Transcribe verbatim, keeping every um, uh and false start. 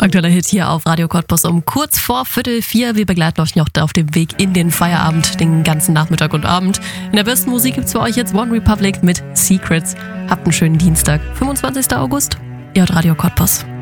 Aktueller Hit hier auf Radio Cottbus um kurz vor Viertel vier. Wir begleiten euch noch auf dem Weg in den Feierabend, den ganzen Nachmittag und Abend. In der besten Musik gibt's für euch jetzt One Republic mit Secrets. Habt einen schönen Dienstag, fünfundzwanzigster August. Ihr hört Radio Cottbus.